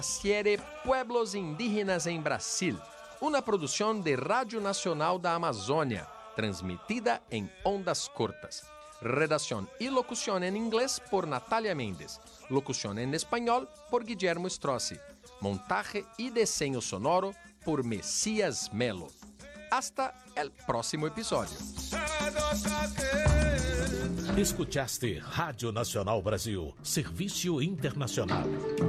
Serie Pueblos Indígenas em Brasil, uma produção de Rádio Nacional da Amazônia, transmitida em ondas cortas. Redacción y locución en inglés por Natalia Méndez. Locución en español por Guillermo Strozzi. Montaje y diseño sonoro por Messias Melo. Hasta el próximo episodio. Escutaste Rádio Nacional Brasil, Serviço Internacional.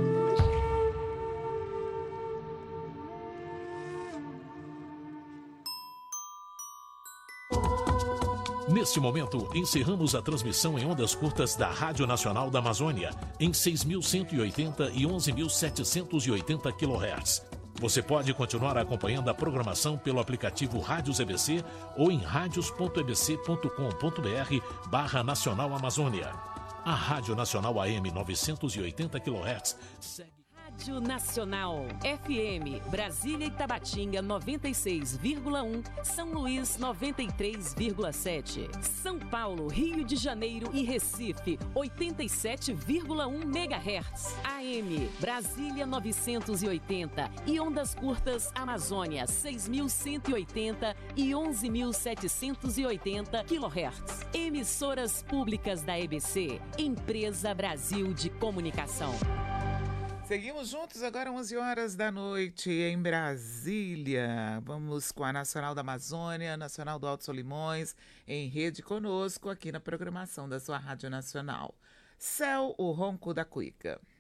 Neste momento, encerramos a transmissão em ondas curtas da Rádio Nacional da Amazônia, em 6.180 e 11.780 kHz. Você pode continuar acompanhando a programação pelo aplicativo Rádios EBC ou em radios.ebc.com.br/Nacional Amazônia. A Rádio Nacional AM 980 kHz segue. Rádio Nacional, FM, Brasília e Tabatinga 96,1, São Luís 93,7, São Paulo, Rio de Janeiro e Recife 87,1 MHz, AM, Brasília 980 e ondas curtas Amazônia 6.180 e 11.780 kHz. Emissoras públicas da EBC, Empresa Brasil de Comunicação. Seguimos juntos agora 11 horas da noite em Brasília. Vamos com a Nacional da Amazônia, Nacional do Alto Solimões, em rede conosco aqui na programação da sua Rádio Nacional. Céu, o ronco da cuíca.